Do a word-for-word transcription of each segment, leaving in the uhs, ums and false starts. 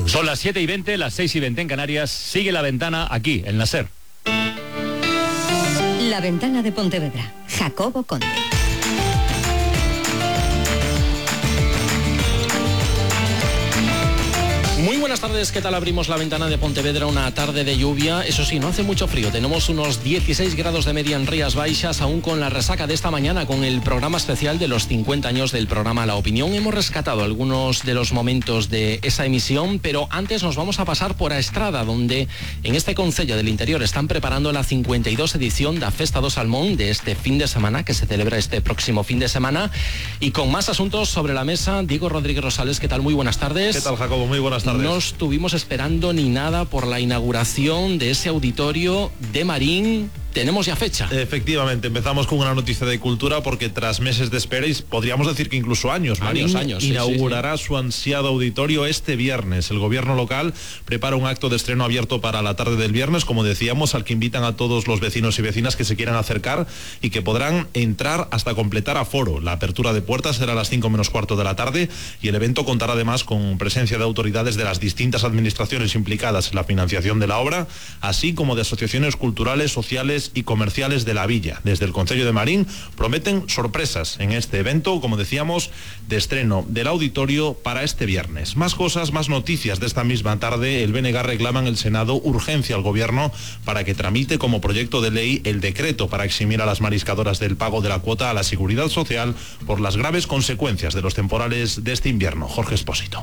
Son las siete y veinte, las seis y veinte en Canarias. Sigue La Ventana aquí, en la SER. La Ventana de Pontevedra. Jacobo Conde. Muy buenas tardes, ¿qué tal? Abrimos La Ventana de Pontevedra, una tarde de lluvia. Eso sí, no hace mucho frío, tenemos unos dieciséis grados de media en Rías Baixas, aún con la resaca de esta mañana, con el programa especial de los cincuenta años del programa La Opinión. Hemos rescatado algunos de los momentos de esa emisión, pero antes nos vamos a pasar por a Estrada, donde en este Concello del Interior están preparando la cincuenta y dos edición da Festa do Salmón de este fin de semana, que se celebra este próximo fin de semana. Y con más asuntos sobre la mesa, Diego Rodríguez Rosales, ¿qué tal? Muy buenas tardes. ¿Qué tal, Jacobo? Muy buenas tardes. No estuvimos esperando ni nada por la inauguración de ese auditorio de Marín. Tenemos ya fecha. Efectivamente, empezamos con una noticia de cultura porque tras meses de espera, y podríamos decir que incluso años, años, Marín años inaugurará sí, sí, sí. su ansiado auditorio este viernes. El gobierno local prepara un acto de estreno abierto para la tarde del viernes, como decíamos, al que invitan a todos los vecinos y vecinas que se quieran acercar y que podrán entrar hasta completar aforo. La apertura de puertas será a las cinco menos cuarto de la tarde y el evento contará además con presencia de autoridades de las distintas administraciones implicadas en la financiación de la obra, así como de asociaciones culturales, sociales y comerciales de la villa. Desde el Concello de Marín prometen sorpresas en este evento, como decíamos, de estreno del auditorio para este viernes. Más cosas, más noticias de esta misma tarde. El B N G reclama en el Senado urgencia al gobierno para que tramite como proyecto de ley el decreto para eximir a las mariscadoras del pago de la cuota a la Seguridad Social por las graves consecuencias de los temporales de este invierno. Jorge Espósito.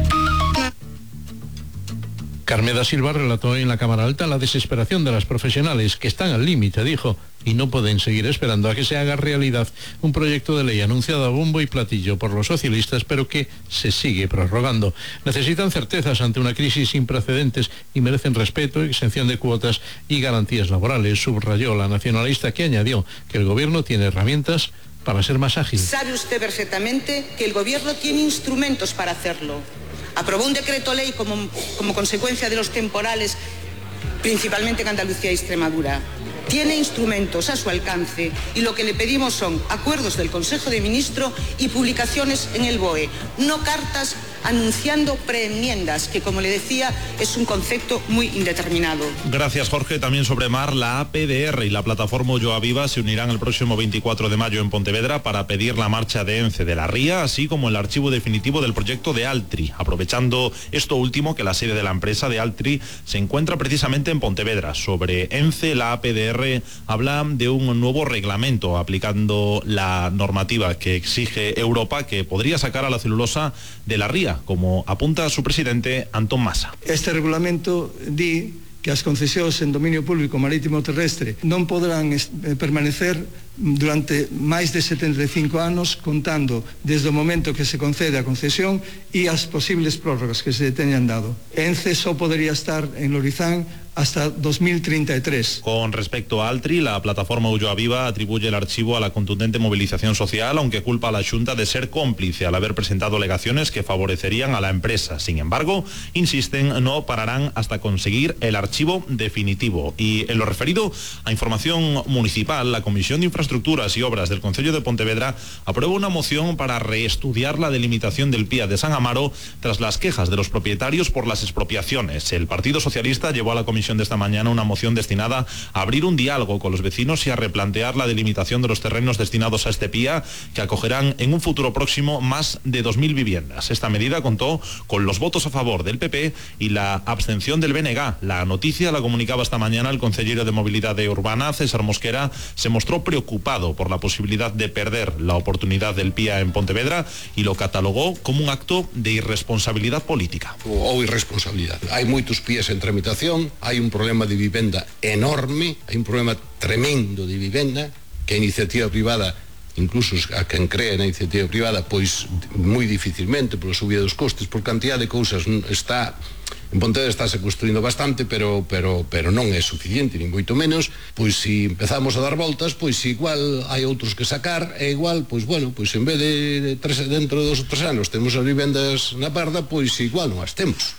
Carmeda Silva relató en la Cámara Alta la desesperación de las profesionales que están al límite, dijo, y no pueden seguir esperando a que se haga realidad un proyecto de ley anunciado a bombo y platillo por los socialistas, pero que se sigue prorrogando. Necesitan certezas ante una crisis sin precedentes y merecen respeto, exención de cuotas y garantías laborales, subrayó la nacionalista, que añadió que el gobierno tiene herramientas para ser más ágil. Sabe usted perfectamente que el gobierno tiene instrumentos para hacerlo. Aprobó un decreto ley como, como consecuencia de los temporales, principalmente en Andalucía y Extremadura. Tiene instrumentos a su alcance y lo que le pedimos son acuerdos del Consejo de Ministros y publicaciones en el B O E, no cartas anunciando preenmiendas, que como le decía es un concepto muy indeterminado. Gracias, Jorge. También sobre mar, la A P D R y la plataforma Ulloa Viva se unirán el próximo veinticuatro de mayo en Pontevedra para pedir la marcha de ENCE de la Ría, así como el archivo definitivo del proyecto de Altri, aprovechando esto último que la sede de la empresa de Altri se encuentra precisamente en Pontevedra. Sobre ENCE, la A P D R habla de un nuevo reglamento aplicando la normativa que exige Europa, que podría sacar a la celulosa de la ría, como apunta su presidente Antón Masa. Este regulamento di que as concesións en dominio público marítimo terrestre non poderán permanecer durante máis de setenta e cinco anos, contando desde o momento que se concede a concesión e as posibles prórrogas que se teñan dado. ENCE só podería estar en Lorizán hasta dos mil treinta y tres. Con respecto a Altri, la plataforma Ulloa Viva atribuye el archivo a la contundente movilización social, aunque culpa a la Xunta de ser cómplice al haber presentado alegaciones que favorecerían a la empresa. Sin embargo, insisten, no pararán hasta conseguir el archivo definitivo. Y en lo referido a información municipal, la Comisión de Infraestructuras y Obras del Concello de Pontevedra aprueba una moción para reestudiar la delimitación del Pía de San Amaro tras las quejas de los propietarios por las expropiaciones. El Partido Socialista llevó a la Comisión de esta mañana una moción destinada a abrir un diálogo con los vecinos y a replantear la delimitación de los terrenos destinados a este Pía, que acogerán en un futuro próximo más de dos mil viviendas. Esta medida contó con los votos a favor del P P y la abstención del B N G. La noticia la comunicaba esta mañana el consejero de Movilidad Urbana, César Mosquera. Se mostró preocupado por la posibilidad de perder la oportunidad del Pía en Pontevedra y lo catalogó como un acto de irresponsabilidad política. Ou irresponsabilidad. Hai moitos Pías en tramitación, hai un problema de vivenda enorme, hai un problema tremendo de vivenda, que a iniciativa privada, incluso a quen cree na iniciativa privada, pois moi dificilmente, pola subida dos costes, por cantidad de cousas, está... En Pontevedra estáse construindo bastante, pero, pero, pero non é suficiente, nin moito menos. Pois se empezamos a dar voltas, pois igual hai outros que sacar, e igual, pois bueno, pois en vez de tres, dentro de dos ou tres anos temos as vivendas na parda, pois igual non as temos.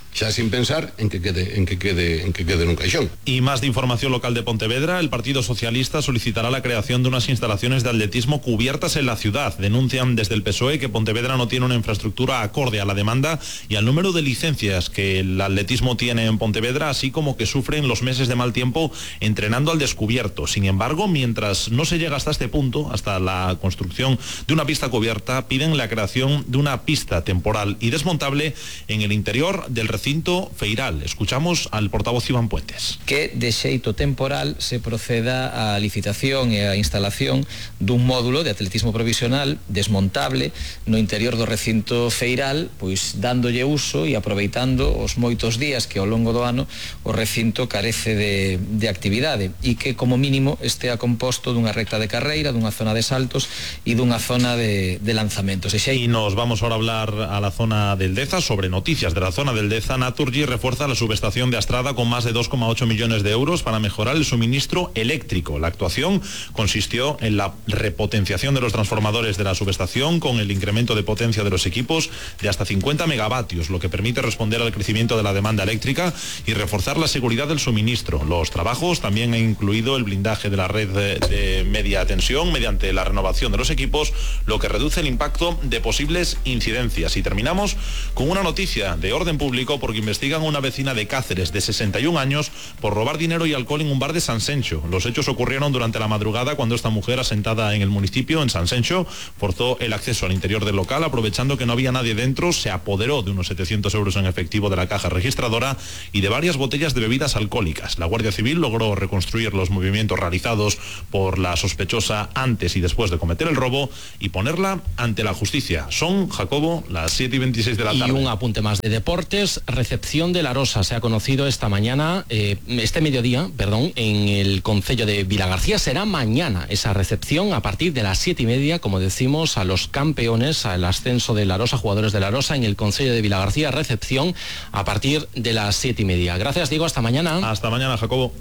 xa sin pensar en que quede en que quede en que quede nun caixón. Y más de información local de Pontevedra, el Partido Socialista solicitará la creación de unas instalaciones de atletismo cubiertas en la ciudad. Denuncian desde el P S O E que Pontevedra no tiene una infraestructura acorde a la demanda y al número de licencias que el atletismo tiene en Pontevedra, así como que sufren los meses de mal tiempo entrenando al descubierto. Sin embargo, mientras no se llega hasta este punto, hasta la construcción de una pista cubierta, piden la creación de una pista temporal y desmontable en el interior del recinto feiral. Escuchamos al portavoz Iván Puentes. Que de xeito temporal se proceda á licitación e á instalación dun módulo de atletismo provisional desmontable no interior do recinto feiral, pois dándolle uso e aproveitando os moitos días que ao longo do ano o recinto carece de, de actividade e que como mínimo estea composto dunha recta de carreira, dunha zona de saltos e dunha zona de, de lanzamentos. Y nos vamos ahora a hablar a la zona del Deza, sobre noticias de la zona del Deza. Naturgy refuerza la subestación de Astrada con más de dos coma ocho millones de euros para mejorar el suministro eléctrico. La actuación consistió en la repotenciación de los transformadores de la subestación con el incremento de potencia de los equipos de hasta cincuenta megavatios, lo que permite responder al crecimiento de la demanda eléctrica y reforzar la seguridad del suministro. Los trabajos también han incluido el blindaje de la red de, de media tensión mediante la renovación de los equipos, lo que reduce el impacto de posibles incidencias. Y terminamos con una noticia de orden público porque investigan a una vecina de Cáceres de sesenta y un años por robar dinero y alcohol en un bar de Sanxenxo. Los hechos ocurrieron durante la madrugada cuando esta mujer, asentada en el municipio, en Sanxenxo, forzó el acceso al interior del local. Aprovechando que no había nadie dentro, se apoderó de unos setecientos euros en efectivo de la caja registradora y de varias botellas de bebidas alcohólicas. La Guardia Civil logró reconstruir los movimientos realizados por la sospechosa antes y después de cometer el robo y ponerla ante la justicia. Son, Jacobo, las siete y veintiséis de la tarde. Y un apunte más de deportes. Recepción de la Rosa se ha conocido esta mañana, eh, este mediodía, perdón, en el concello de Vilagarcía. Será mañana esa recepción a partir de las siete y media, como decimos, a los campeones, al ascenso de la Rosa, jugadores de la Rosa en el concello de Vilagarcía. Recepción a partir de las siete y media. Gracias, Diego. Hasta mañana. Hasta mañana, Jacobo.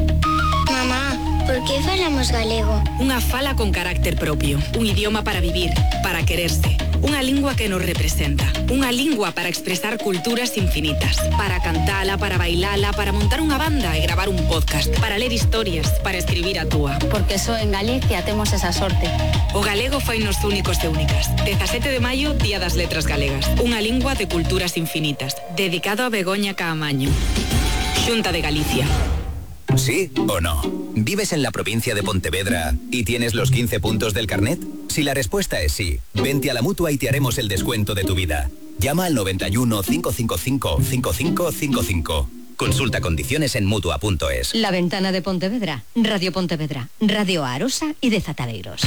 Mamá, por que falamos galego? Unha fala con carácter propio, un idioma para vivir, para quererse, unha lingua que nos representa, unha lingua para expresar culturas infinitas, para cantala, para bailala, para montar unha banda e gravar un podcast, para ler historias, para escribir a túa. Porque só en Galicia temos esa sorte. O galego fainos únicos e únicas. dezasete de maio, Día das Letras Galegas. Unha lingua de culturas infinitas, dedicado a Begoña Caamaño. Xunta de Galicia. ¿Sí o no? ¿Vives en la provincia de Pontevedra y tienes los quince puntos del carnet? Si la respuesta es sí, vente a la Mutua y te haremos el descuento de tu vida. Llama al noventa y uno, cinco cinco cinco, cinco cinco cinco cinco. Consulta condiciones en mutua punto es. La Ventana de Pontevedra, Radio Pontevedra, Radio Arosa y de Zatadeiros.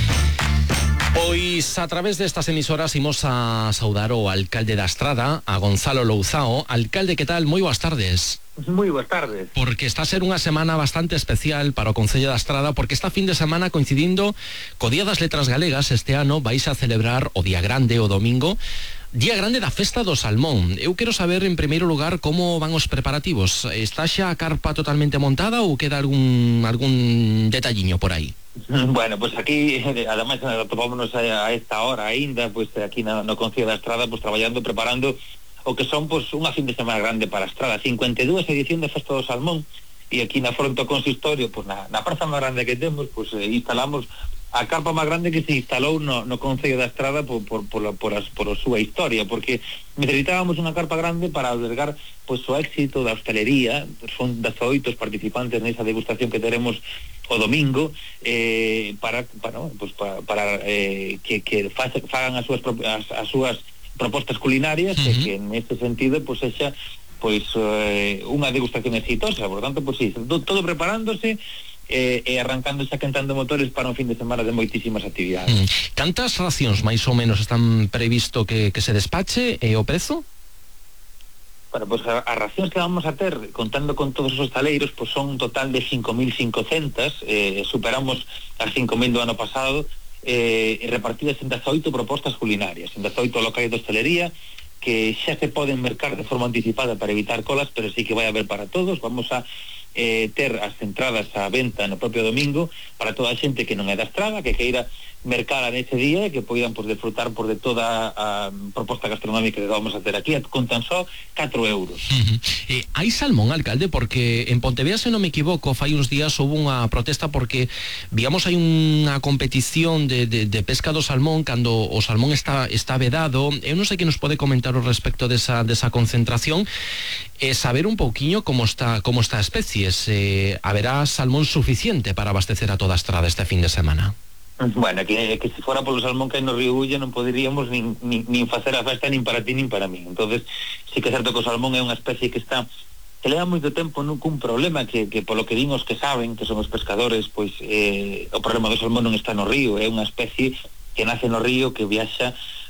Pois a través destas emisoras imos a saudar o alcalde da Estrada, a Gonzalo Louzao. Alcalde, que tal? Moi boas tardes. Moi boas tardes. Porque está a ser unha semana bastante especial para o Concello da Estrada, porque esta fin de semana, coincidindo co Día das Letras Galegas, este ano vais a celebrar o Día Grande, o domingo, Día Grande da Festa do Salmón. Eu quero saber, en primeiro lugar, como van os preparativos. Está xa a carpa totalmente montada ou queda algún algún detalliño por aí? Bueno, pues aquí, además, topámonos a esta hora ainda, pues aquí no, no Concello da Estrada, pues traballando, preparando o que son, pues, unha fin de semana grande para a Estrada. cincuenta e dúas edición da Festa do Salmón, e aquí na fronte ao consistorio, pues na, na praza máis grande que temos, pues eh, instalamos a carpa máis grande que se instalou no, no Concello da Estrada por, por, por, por, as, por a súa historia, porque necesitábamos unha carpa grande para albergar, pues, o éxito da hostelería. Son dezaoito os participantes nesa degustación que teremos o domingo, eh, para, para, pues, para, para eh, que, que fagan as súas, as, as súas propostas culinarias, uh-huh. e que en este sentido, pues, sexa pois eh, unha degustación exitosa. Por tanto, pues, sí, todo preparándose e, e arrancando xa quentando motores para un fin de semana de moitísimas actividades. Mm. Cantas racións máis ou menos están previsto que, que se despache e o prezo? Bueno, pues as racións que vamos a ter, contando con todos os hostaleiros, pues son un total de cinco mil cincocentas, eh, superamos as cinco mil do ano pasado, eh, repartidas en dezaoito propostas culinarias, en dezaoito locais de hostelería, que xa se poden mercar de forma anticipada para evitar colas, pero sí que vai haber para todos. Vamos a eh, ter as entradas á venta no propio domingo para toda a xente que non é da Estrada, que queira mercala nese día e que poidan pues, disfrutar por de toda a proposta gastronómica que vamos a ter aquí con tan só catro euros. Uh-huh. eh, hai salmón, alcalde, porque en Pontevedra, se non me equivoco, fai uns días houve unha protesta porque digamos hai unha competición de, de, de pesca do salmón cando o salmón está, está vedado. Eu non sei que nos pode comentar ao respecto desa, desa concentración e saber un pouquiño como está como está a especie, se haberá salmón suficiente para abastecer a toda a estrada este fin de semana. Bueno, que, que se fora polo salmón que hai no río Ulla non poderíamos nin, nin, nin facer a festa nin para ti nin para mí. Entonces, sí que é certo que o salmón é unha especie que está que leva moito tempo nun cun problema que, que polo que din os que saben, que son os pescadores, pois eh, o problema do salmón non está no río, é unha especie que nace no río, que viaxa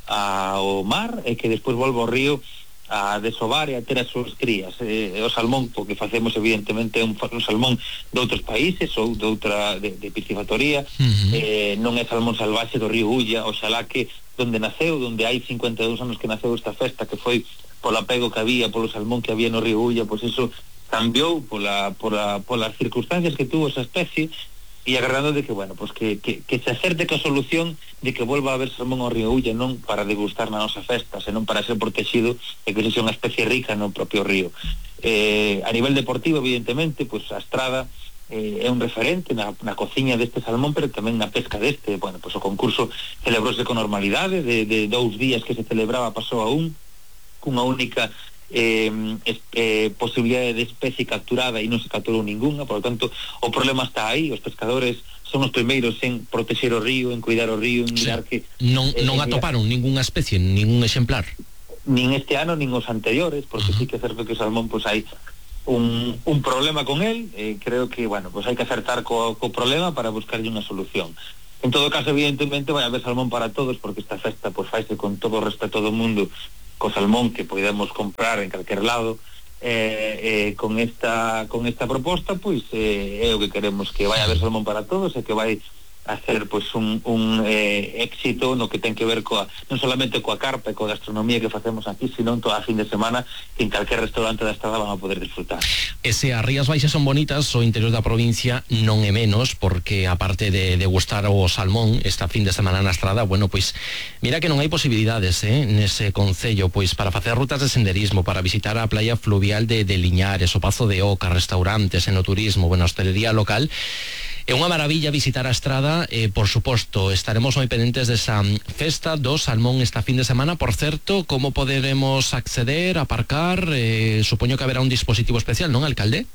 ao mar e que despois volve ao río a desovar e a ter as súas crías. Eh, o salmón, o que facemos evidentemente é un, un salmón de outros países ou de outra de, de piscifactoría. Uh-huh. eh, non é salmón salvaxe do río Ulla, oxalá que donde naceu, donde hai cincuenta e dous anos que naceu esta festa, que foi polo apego que había, polo salmón que había no río Ulla, pois iso cambiou pola, pola, polas circunstancias que tuvo esa especie, e agardando de que, bueno, pues que, que, que se acerte ca solución de que volva a haber salmón ao río Ulla, non para degustar na nosa festa, senón para ser protegido e que sexa unha especie rica no propio río. Eh, a nivel deportivo, evidentemente, pues a estrada eh, é un referente na, na cociña deste salmón, pero tamén na pesca deste. Bueno, pues o concurso celebrouse con normalidade, de, de dous días que se celebraba pasou a un, cunha única Eh, eh, posibilidade de especie capturada e non se capturou ninguna, por lo tanto o problema está aí. Os pescadores son os primeiros en protexer o río, en cuidar o río, en mirar que non, eh, non atoparon ningunha especie, ningún exemplar, nin este ano nin os anteriores, porque uh-huh. sí que é certo que o salmón pues hai un, un problema con el. eh, creo que, bueno, pues hai que acertar co, co problema para buscarlle unha solución. En todo caso, evidentemente vai haber salmón para todos, porque esta festa pues faise con todo o respeto do mundo, co salmón que podemos comprar en calquer lado. eh, eh, con esta con esta proposta, pois eh, é o que queremos, que vai haber salmón para todos e que vai a ser pois un, un eh, éxito no que ten que ver coa, non solamente coa carpa e coa gastronomía que facemos aquí, sino en toda a fin de semana que en calquer restaurante da estrada van a poder disfrutar. E se as Rías Baixas son bonitas, o interior da provincia non é menos, porque aparte de, de gustar o salmón esta fin de semana na estrada, bueno, pois mira que non hai posibilidades eh, nese concello, pois para facer rutas de senderismo, para visitar a playa fluvial de, de Liñares, o Pazo de Oca, restaurantes, enoturismo, bueno, hostelería local. É unha maravilla visitar a estrada e, por suposto, estaremos moi pendentes desa festa do salmón esta fin de semana. Por certo, como poderemos acceder, aparcar? Eh, supoño que haberá un dispositivo especial, non, alcalde?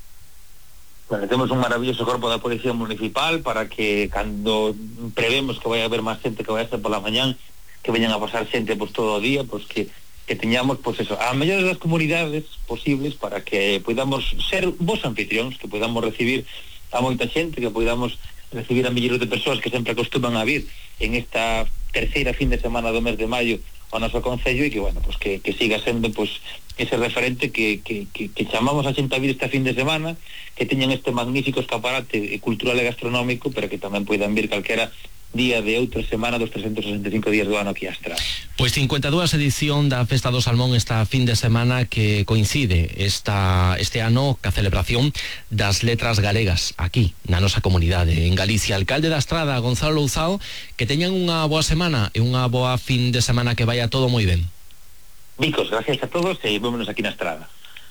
Bueno, temos un maravilloso corpo da Policía Municipal para que, cando prevemos que vai haber máis xente que vai a ser pola mañán, que veñan a pasar xente pues, todo o día, pues que que teñamos, pues eso, a mellores das comunidades posibles para que podamos ser vos anfitrións, que podamos recibir a moita xente, que podamos recibir a millóns de persoas que sempre acostuman a vir en esta terceira fin de semana do mes de maio ao noso concello, e que, bueno, pues que, que siga sendo pues, ese referente que, que, que, que chamamos a xente a vir esta fin de semana, que teñan este magnífico escaparate cultural e gastronómico, pero que tamén poidan vir calquera día de outra semana dos trescentos sesenta e cinco días do ano aquí a estrada. Pois cincuenta e dúas edición da Festa do Salmón esta fin de semana, que coincide esta, este ano ca celebración das letras galegas aquí na nosa comunidade en Galicia. Alcalde da Estrada, Gonzalo Louzao, que teñan unha boa semana e unha boa fin de semana, que vaya todo moi ben. Vicos, gracias a todos e vémonos aquí na Estrada.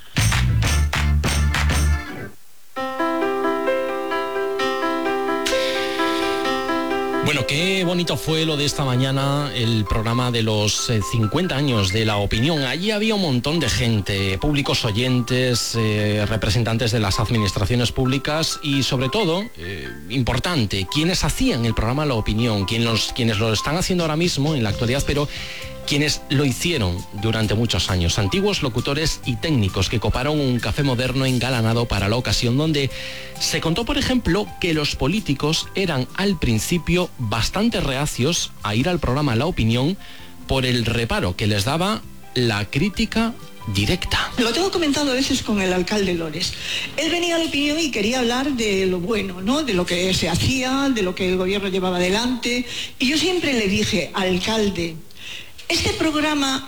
Bueno, qué bonito fue lo de esta mañana, el programa de los eh, cincuenta años de La Opinión. Allí había un montón de gente, públicos oyentes, eh, representantes de las administraciones públicas y, sobre todo, eh, importante, quienes hacían el programa La Opinión, quienes, los, quienes lo están haciendo ahora mismo en la actualidad, pero quienes lo hicieron durante muchos años, antiguos locutores y técnicos que coparon un café moderno engalanado para la ocasión, donde se contó, por ejemplo, que los políticos eran al principio bastante reacios a ir al programa La Opinión por el reparo que les daba la crítica directa. Lo tengo comentado a veces con el alcalde Lores. Él venía a La Opinión y quería hablar de lo bueno, ¿no? De lo que se hacía, de lo que el gobierno llevaba adelante. Y yo siempre le dije, alcalde, este programa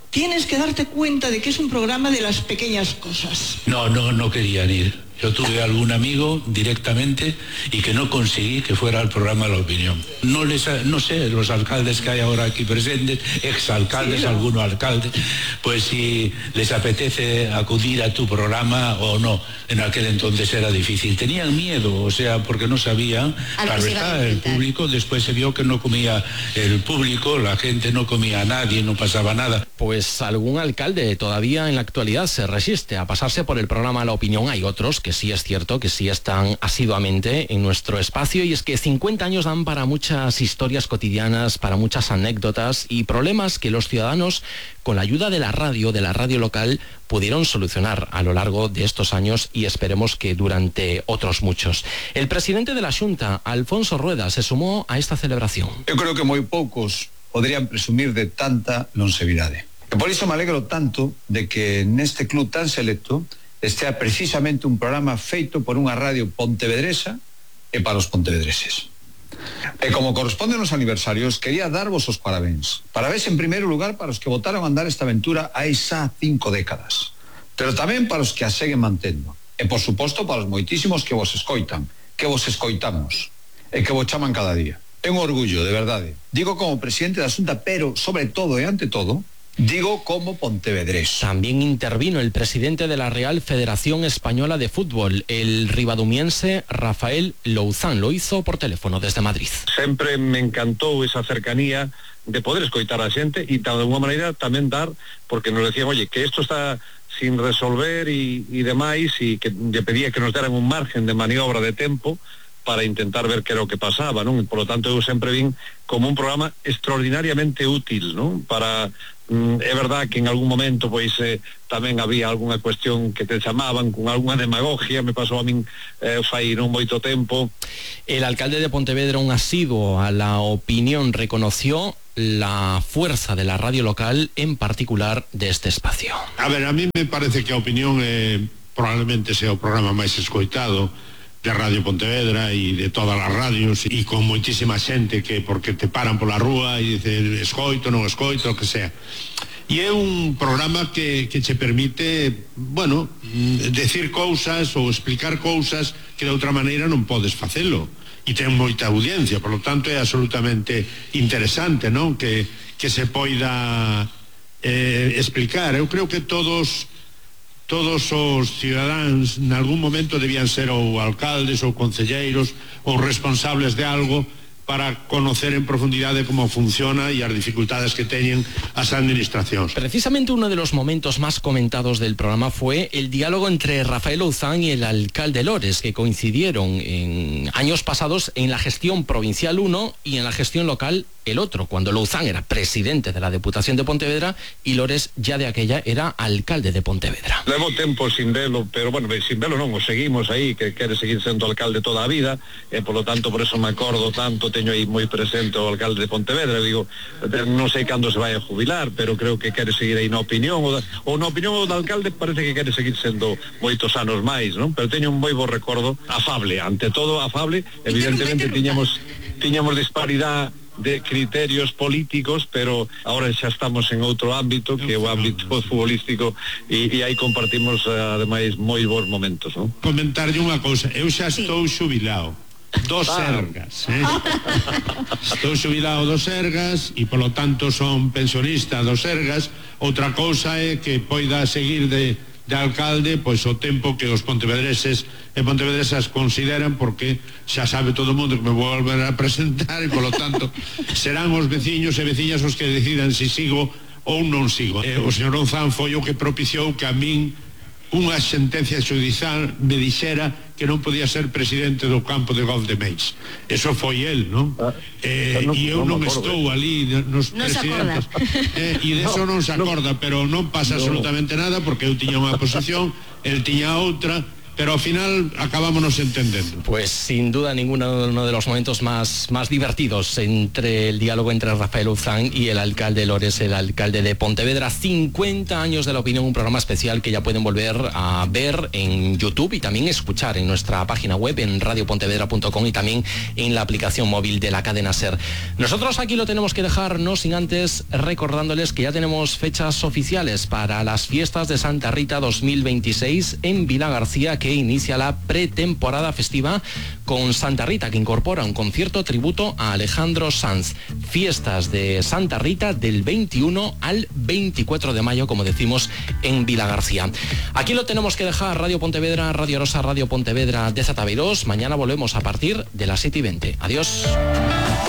tienes que darte cuenta de que es un programa de las pequeñas cosas. No, no, no querían ir. Yo tuve algún amigo directamente y que no conseguí que fuera al programa La Opinión. No les, no sé, los alcaldes que hay ahora aquí presentes, exalcaldes, sí, ¿no? Alguno alcalde, pues si les apetece acudir a tu programa o no. En aquel entonces era difícil. Tenían miedo, o sea, porque no sabían. Claro está, el público, después se vio que no comía el público, la gente no comía a nadie, no pasaba nada. Pues algún alcalde todavía en la actualidad se resiste a pasarse por el programa La Opinión. Hay otros que sí es cierto, que sí están asiduamente en nuestro espacio, y es que cincuenta años dan para muchas historias cotidianas, para muchas anécdotas y problemas que los ciudadanos, con la ayuda de la radio, de la radio local, pudieron solucionar a lo largo de estos años y esperemos que durante otros muchos. El presidente de la Xunta, Alfonso Rueda, se sumó a esta celebración. Eu creo que moi poucos poderían presumir de tanta longevidade. E por iso me alegro tanto de que neste club tan selecto estea precisamente un programa feito por unha radio pontevedresa e para os pontevedreses. E como corresponden os aniversarios, quería darvos os parabéns. Parabéns en primeiro lugar para os que votaron a andar esta aventura hai xa cinco décadas, pero tamén para os que a seguen mantendo. E por suposto para os moitísimos que vos escoitan, que vos escoitamos e que vos chaman cada día. É un orgullo, de verdade. Digo como presidente da Xunta, pero sobre todo e ante todo, digo como pontevedrés. También intervino el presidente de la Real Federación Española de Fútbol, el ribadumiense Rafael Louzán. Lo hizo por teléfono desde Madrid. Sempre me encantou esa cercanía de poder escoitar a xente e de alguna maneira tamén dar, porque nos decían, oye, que isto está sin resolver e, e demais, e que lle pedía que nos deran un margen de maniobra de tempo para intentar ver que era o que pasaba, non? E, por lo tanto, eu sempre vin como un programa extraordinariamente útil, non? Para... É verdad que en algún momento pois eh, tamén había algunha cuestión que te chamaban con algunha demagogia, me pasou a min eh, fai non moito tempo. El alcalde de Pontevedra, un asiduo a La Opinión, reconoció la fuerza de la radio local, en particular de este espacio. A ver, a mí me parece que A Opinión eh, probablemente sea o programa máis escoitado de Radio Pontevedra e de todas as radios, e con moitísima xente que porque te paran pola rúa e dicen escoito, non escoito, o que sea. E é un programa que, que che permite, bueno, decir cousas ou explicar cousas que de outra maneira non podes facelo. E ten moita audiencia, por lo tanto é absolutamente interesante, non? Que, que se poida eh, explicar. Eu creo que todos... todos os cidadáns en algún momento debían ser ou alcaldes ou concelleiros ou responsables de algo para conocer en profundidade como funciona e as dificultades que teñen as administracións. Precisamente uno de los momentos más comentados del programa fue el diálogo entre Rafael Louzán y el alcalde Lores, que coincidieron en años pasados en la gestión provincial uno y en la gestión local el otro, cuando Louzán era presidente de la Deputación de Pontevedra y Lores ya de aquella era alcalde de Pontevedra. Levo tempo sin velo, pero bueno, sin velo non, o seguimos aí, que quere seguir sendo alcalde toda a vida, e por lo tanto por eso me acordo tanto, teño aí moi presente o alcalde de Pontevedra, digo, non sei cando se vai a jubilar, pero creo que quere seguir aí na opinión, ou, da, ou na opinión do alcalde parece que quere seguir sendo moitos anos máis, non? Pero teño un moi bo recordo, afable, ante todo afable, evidentemente tiñamos, tiñamos disparidade de criterios políticos, pero ahora xa estamos en outro ámbito, que é o ámbito futbolístico, e, e aí compartimos ademais moi bons momentos, non? Comentarlle unha cousa, eu xa estou xubilado dos Sergas, eh? Estou xubilado dos Sergas e polo tanto son pensionista dos Sergas. Outra cousa é que poida seguir de de alcalde pois o tempo que os pontevedreses e pontevedresas consideran, porque xa sabe todo o mundo que me vou volver a presentar e polo tanto serán os veciños e veciñas os que decidan se si sigo ou non sigo. E o señor Louzán foi o que propiciou que a min unha sentencia judicial me dixera que non podía ser presidente do campo de golf de Meis. Eso foi el, non? Ah, eh, no, e eu non, non estou ali nos no presidentes. Eh, e de eso non se acorda, pero non pasa no. absolutamente nada, porque eu tiña unha posición, el tiña outra, pero al final acabámonos entendiendo. Pues sin duda ninguno uno de los momentos más, más divertidos entre el diálogo entre Rafael Uzán y el alcalde Lores, el alcalde de Pontevedra. cincuenta años de la opinión, un programa especial que ya pueden volver a ver en YouTube y también escuchar en nuestra página web en radio pontevedra punto com y también en la aplicación móvil de la cadena SER. Nosotros aquí lo tenemos que dejar, no sin antes recordándoles que ya tenemos fechas oficiales para las fiestas de Santa Rita dos mil veintiséis en Vilagarcía, que inicia la pretemporada festiva con Santa Rita, que incorpora un concierto tributo a Alejandro Sanz. Fiestas de Santa Rita del veintiuno al veinticuatro de mayo, como decimos, en Vilagarcía. Aquí lo tenemos que dejar. Radio Pontevedra, Radio Arosa, Radio Pontevedra de Z B dos. Mañana volvemos a partir de las siete y veinte. Adiós.